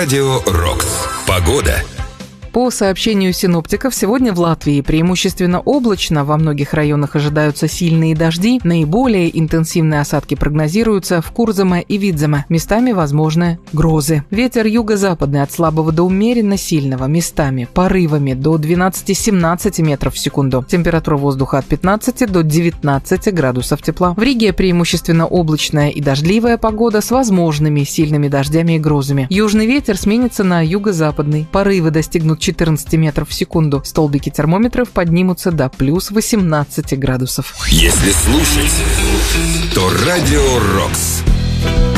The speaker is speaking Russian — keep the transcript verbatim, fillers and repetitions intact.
Радио Рокс. Погода. По сообщению синоптиков, сегодня в Латвии преимущественно облачно, во многих районах ожидаются сильные дожди, наиболее интенсивные осадки прогнозируются в Курзаме и Видземе, местами возможны грозы. Ветер юго-западный от слабого до умеренно сильного, местами порывами до двенадцати-семнадцати метров в секунду. Температура воздуха от пятнадцати до девятнадцати градусов тепла. В Риге преимущественно облачная и дождливая погода с возможными сильными дождями и грозами. Южный ветер сменится на юго-западный. Порывы достигнут четырнадцати метров в секунду. Столбики термометров поднимутся до плюс восемнадцати градусов. Если слушать, то Радио Рокс.